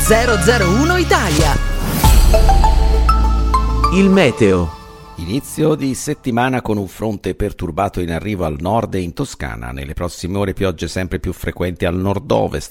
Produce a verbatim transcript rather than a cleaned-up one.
zero zero uno Italia. Il meteo. Inizio di settimana con un fronte perturbato in arrivo al nord e in Toscana. Nelle prossime ore piogge sempre più frequenti al nord-ovest